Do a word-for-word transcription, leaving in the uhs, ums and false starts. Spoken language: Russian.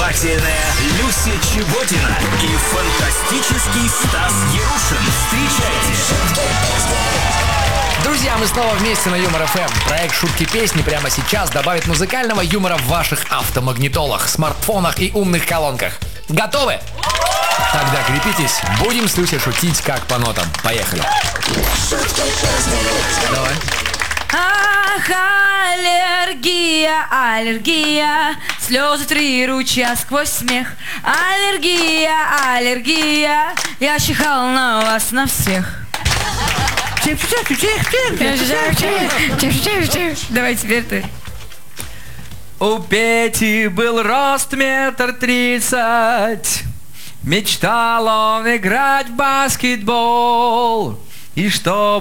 очаровательная Люся Чеботина и фантастический Стас Ярушин. Встречайте! Друзья, мы снова вместе на Юмор эф эм. Проект «Шутки песни» прямо сейчас добавит музыкального юмора в ваших автомагнитолах, смартфонах и умных колонках. Готовы? Тогда крепитесь, будем с Люсей шутить как по нотам. Поехали. Давай. Ах, аллергия, аллергия, слезы три ручья сквозь смех. Аллергия, аллергия, я чихал на вас на всех. Давай теперь ты. У Пети был рост метр тридцать. Мечтал он играть в баскетбол. И что